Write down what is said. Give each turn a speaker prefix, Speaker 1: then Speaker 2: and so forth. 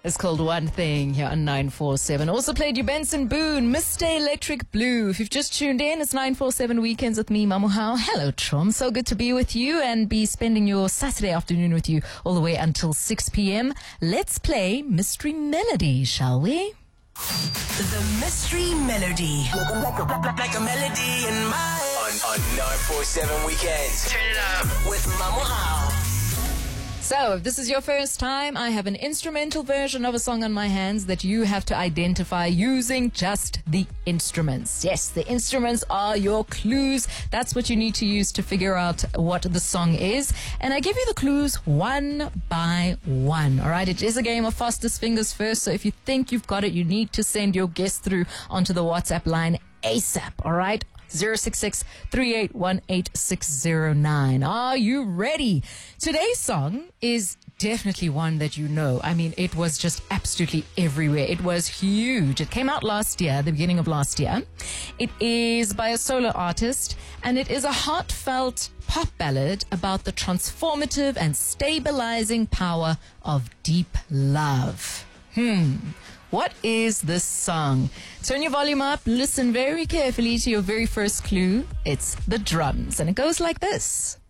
Speaker 1: It's called One Thing here on 947. Also played you Benson Boone, Mr. Electric Blue. If you've just tuned in, it's 947 Weekends with me, Mamuhao. Hello, Trom. So good to be with you and be spending your Saturday afternoon with you all the way until 6 p.m. Let's play Mystery Melody, shall we?
Speaker 2: The Mystery Melody. Like a melody in my...
Speaker 3: On 947 Weekends.
Speaker 2: Turn it up with Mamuhao.
Speaker 1: So, if this is your first time, I have an instrumental version of a song on my hands that you have to identify using just the instruments. Yes, the instruments are your clues. That's what you need to use to figure out what the song is. And I give you the clues one by one. All right, it is a game of fastest fingers first. So if you think you've got it, you need to send your guess through onto the WhatsApp line ASAP. All right. 066-3818-609. Are you ready? Today's song is definitely one that you know. I mean, it was just absolutely everywhere. It was huge. It came out last year, the beginning of last year. It is by a solo artist, and it is a heartfelt pop ballad about the transformative and stabilizing power of deep love. What is this song? Turn your volume up, listen very carefully to your very first clue. It's the drums, and it goes like this.